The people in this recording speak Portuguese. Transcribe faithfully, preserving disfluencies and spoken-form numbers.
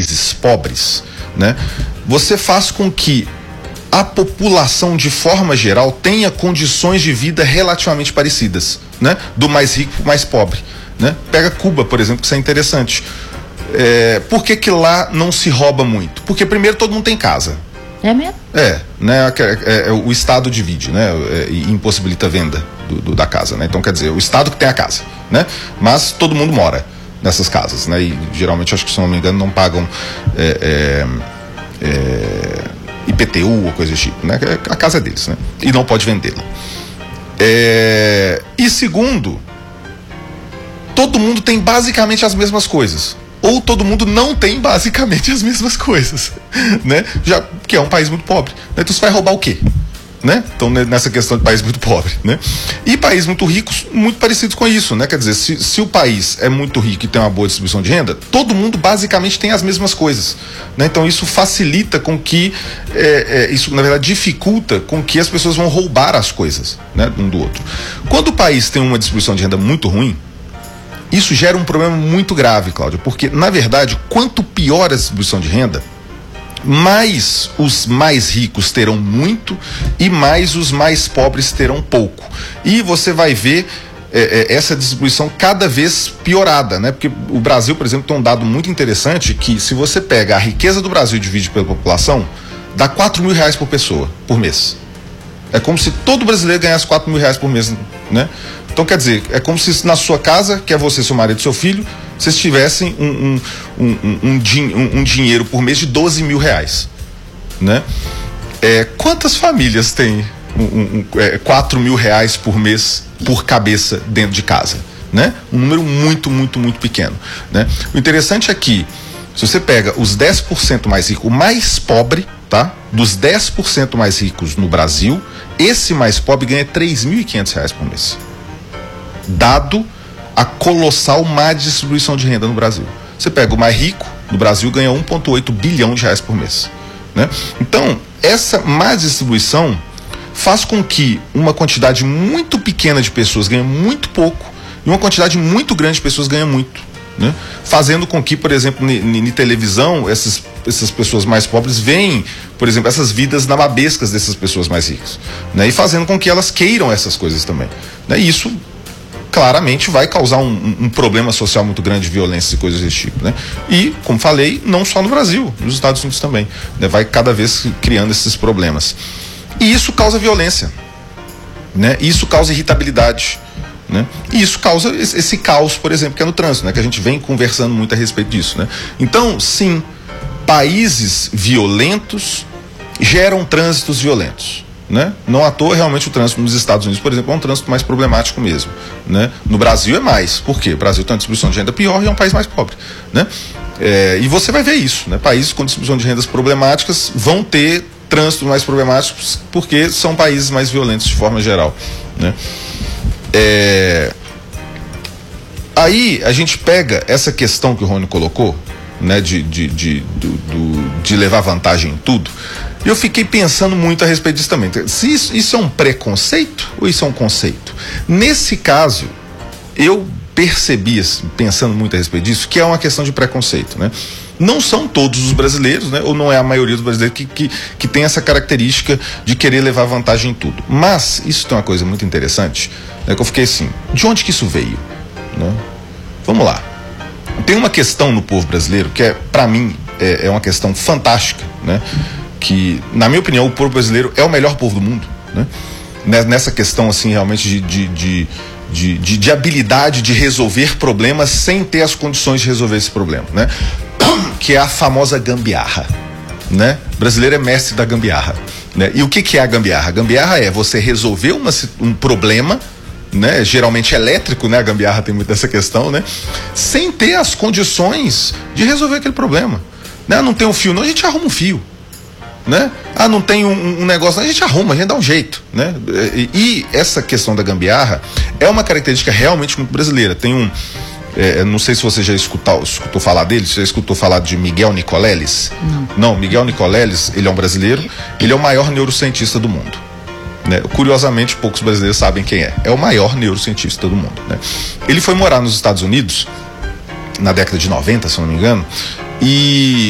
países pobres, né, você faz com que a população, de forma geral, tenha condições de vida relativamente parecidas, né? Do mais rico pro mais pobre, né? Pega Cuba, por exemplo, que isso é interessante. É, por que que lá não se rouba muito? Porque primeiro todo mundo tem casa. É mesmo? É, né? É, é, o Estado divide, né? É, e impossibilita a venda do, do, da casa, né? Então, quer dizer, o Estado que tem a casa, né? Mas todo mundo mora nessas casas, né? E geralmente, acho que, se não me engano, não pagam é, é, é, I P T U ou coisa do tipo, né? A casa é deles, né? E não pode vendê-la. É... E segundo, todo mundo tem basicamente as mesmas coisas. Ou todo mundo não tem basicamente as mesmas coisas, né? Já que é um país muito pobre, né? Então você vai roubar o quê? Né? Então, nessa questão de país muito pobre, né? E países muito ricos, muito parecidos com isso, né? Quer dizer, se, se o país é muito rico e tem uma boa distribuição de renda, todo mundo basicamente tem as mesmas coisas, né? Então isso facilita com que, é, é, isso na verdade dificulta com que as pessoas vão roubar as coisas, né, um do outro. Quando o país tem uma distribuição de renda muito ruim, isso gera um problema muito grave, Cláudio, porque na verdade, quanto pior a distribuição de renda, mais os mais ricos terão muito e mais os mais pobres terão pouco. E você vai ver é, é, essa distribuição cada vez piorada, né? Porque o Brasil, por exemplo, tem um dado muito interessante que, se você pega a riqueza do Brasil e divide pela população, dá quatro mil reais por pessoa, por mês. É como se todo brasileiro ganhasse quatro mil reais por mês, né? Então, quer dizer, é como se na sua casa, que é você, seu marido e seu filho, vocês tivessem um, um, um, um, um, um, um dinheiro por mês de doze mil reais, né? É, quantas famílias têm um, um, um, é, quatro mil reais por mês por cabeça dentro de casa, né? Um número muito, muito, muito pequeno, né? O interessante é que, se você pega os dez por cento mais ricos, o mais pobre, tá? Dos dez por cento mais ricos no Brasil, esse mais pobre ganha três mil e quinhentos reais por mês. Dado a colossal má distribuição de renda no Brasil. Você pega o mais rico no Brasil, ganha um vírgula oito bilhão de reais por mês, né? Então, essa má distribuição faz com que uma quantidade muito pequena de pessoas ganhe muito pouco e uma quantidade muito grande de pessoas ganhe muito, né? Fazendo com que, por exemplo, em televisão, essas, essas pessoas mais pobres veem, por exemplo, essas vidas nababescas dessas pessoas mais ricas, né? E fazendo com que elas queiram essas coisas também, né? E isso claramente vai causar um, um, um problema social muito grande, violência e coisas desse tipo, né? E, como falei, não só no Brasil, nos Estados Unidos também, né? Vai cada vez criando esses problemas. E isso causa violência, né? Isso causa irritabilidade, né? E isso causa esse, esse caos, por exemplo, que é no trânsito, né? Que a gente vem conversando muito a respeito disso, né? Então, sim, países violentos geram trânsitos violentos, né? Não à toa, realmente, o trânsito nos Estados Unidos, por exemplo, é um trânsito mais problemático mesmo, né? No Brasil é mais. Por quê? O Brasil tem uma distribuição de renda pior e é um país mais pobre, né? É, e você vai ver isso, né? Países com distribuição de rendas problemáticas vão ter trânsitos mais problemáticos porque são países mais violentos de forma geral, né? É... Aí a gente pega essa questão que o Rony colocou, né? De, de, de, do, do, de levar vantagem em tudo. E eu fiquei pensando muito a respeito disso também. Se isso, isso é um preconceito ou isso é um conceito? Nesse caso, eu percebi, assim, pensando muito a respeito disso, que é uma questão de preconceito, né? Não são todos os brasileiros, né? Ou não é a maioria dos brasileiros que, que, que tem essa característica de querer levar vantagem em tudo. Mas isso tem uma coisa muito interessante, né? Que eu fiquei assim, de onde que isso veio, né? Vamos lá. Tem uma questão no povo brasileiro que é, para mim, é, é uma questão fantástica, né? Que, na minha opinião, o povo brasileiro é o melhor povo do mundo, né? Nessa questão, assim, realmente de, de, de, de, de, de habilidade de resolver problemas sem ter as condições de resolver esse problema, né? Que é a famosa gambiarra, né? O brasileiro é mestre da gambiarra, né? E o que que é a gambiarra? A gambiarra é você resolver uma, um problema, né? Geralmente elétrico, né? A gambiarra tem muito essa questão, né? Sem ter as condições de resolver aquele problema, né? Não tem um fio, não, a gente arruma um fio, né? Ah, não tem um, um negócio, a gente arruma, a gente dá um jeito, né? E, e essa questão da gambiarra é uma característica realmente muito brasileira. Tem um, é, não sei se você já escutou, escutou falar dele, você já escutou falar de Miguel Nicoleles? Não. Não, Miguel Nicoleles, ele é um brasileiro, ele é o maior neurocientista do mundo, né? Curiosamente, poucos brasileiros sabem quem é. É o maior neurocientista do mundo, né? Ele foi morar nos Estados Unidos na década de noventa, se não me engano, e